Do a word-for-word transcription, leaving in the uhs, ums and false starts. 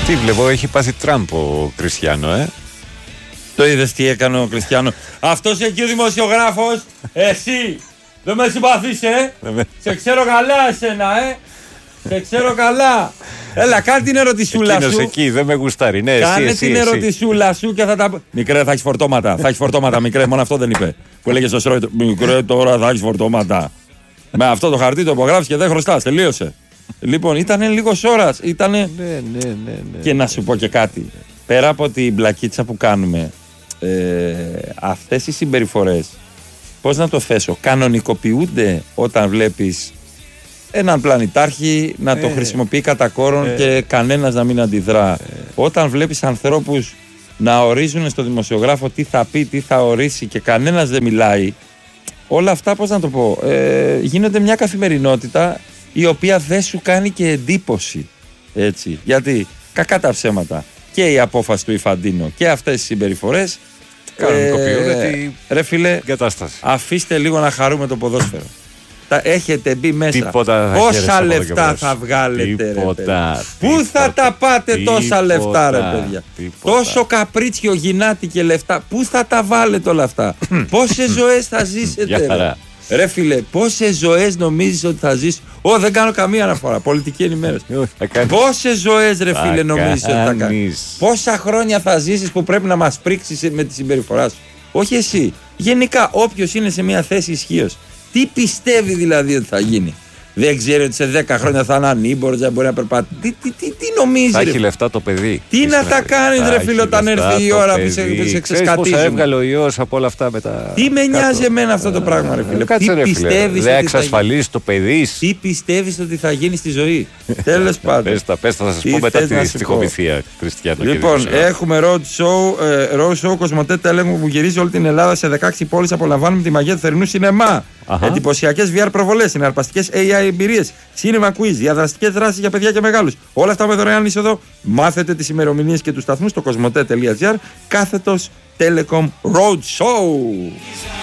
Τι βλέπω, έχει πάθει Τραμπ ο Κριστιάνο, ε. Το είδες τι έκανε ο Κριστιάνο? Αυτός εκεί ο δημοσιογράφος, εσύ, δεν με συμπαθείς, ε. Σε ξέρω καλά εσένα, ε. Σε ξέρω καλά. Έλα, κάνε την ερωτησούλα Εκείνος σου. εκεί, δεν με γουστάρει. Ναι, κάνε εσύ, την εσύ, ερωτησούλα σου και θα τα. Μικρέ, θα έχεις φορτώματα. Θα έχεις φορτώματα, μικρέ, μόνο αυτό δεν είπε. Που έλεγε στο Σρόιτ, μικρέ, τώρα θα έχεις φορτώματα. Με αυτό το χαρτί το υπογράφεις και δεν χρωστάς. Τελείωσε. Λοιπόν, ήταν λίγο ώρας. Ήτανε... Ναι, ναι, ναι, ναι. Και να σου πω και κάτι. Πέρα από την μπλακίτσα που κάνουμε, ε, αυτές οι συμπεριφορές, πώς να το θέσω, κανονικοποιούνται όταν βλέπεις έναν πλανητάρχη να το Ε, χρησιμοποιεί κατά κόρον ε, και κανένας να μην αντιδρά. Ε, Όταν βλέπεις ανθρώπους να ορίζουν στο δημοσιογράφο τι θα πει, τι θα ορίσει και κανένας δεν μιλάει, όλα αυτά, πώς να το πω, ε, γίνονται μια καθημερινότητα η οποία δεν σου κάνει και εντύπωση. Έτσι. Γιατί κακά τα ψέματα και η απόφαση του Ιφαντίνο και αυτές οι συμπεριφορές κανονικοποιούνται ε, την ρε φίλε, κατάσταση. αφήστε λίγο να χαρούμε το ποδόσφαιρο. Τα έχετε μπει μέσα. Τίποτα θα χαίρεσαι Πόσα από εδώ και λεφτά μπρος. θα βγάλετε, ρε Τίποτα, παιδιά. τίποτα, Πού θα τα πάτε τίποτα, τόσα λεφτά, ρε παιδιά. τίποτα. Τόσο καπρίτσιο, γυνάτι και λεφτά. Πού θα τα βάλετε όλα αυτά? Πόσες ζωές θα ζήσετε? Για χαρά. Ρε. Ρε φίλε, πόσες ζωές νομίζεις ότι θα ζήσεις? Ω, δεν κάνω καμία αναφορά. Πολιτική ενημέρωση. Θα κάνεις. Πόσες ζωές, ρε Θα φίλε, νομίζεις ότι θα κάνεις? κάνεις. Πόσα χρόνια θα ζήσεις που πρέπει να μας πρίξεις με τη συμπεριφορά σου? Όχι εσύ. Γενικά, όποιος είναι σε μια θέση ισχύως, τι πιστεύει δηλαδή ότι θα γίνει? Δεν ξέρει ότι σε δέκα χρόνια θα είναι ανήμπορος, δεν μπορεί να περπατήσει. Τι, τι, τι, τι νομίζει, Θα ρε? έχει λεφτά το παιδί. Τι να τα κάνεις, ρε φίλε, όταν έρθει η ώρα που σε, που σε Ξέρεις πόσα ξεσκατίζουν? έβγαλε ο ιός από όλα αυτά μετά. Τι με νοιάζει εμένα αυτό το πράγμα, ρε φίλε? Κάτσε, Τι ρε φίλε. πιστεύεις Δεν ότι θα γίνει? εξασφαλίζει το παιδί. Τι πιστεύεις ότι θα γίνει στη ζωή? Τέλος πάντων. Πες τα, πες τα, θα σας Τι πω μετά θες να τη σου στιχομηθεία, Κριστιανό. Λοιπόν, έχουμε road show, ε, road show Κοσμοτέ Τέλεγμου που γυρίζει όλη την Ελλάδα σε δεκαέξι πόλεις. Απολαμβάνουμε τη μαγεία του θερινού σινεμά. Εντυπωσιακές βι αρ προβολές, συναρπαστικές έι άι εμπειρίες, cinema quiz, διαδραστικές δράσεις για παιδιά και μεγάλους. Όλα αυτά με δωρεάν είσοδο. Μάθετε τις ημερομηνίες και τους σταθμούς στο κοσμοτέ τελεία τζι άρ κάθετος Telecom Road Show.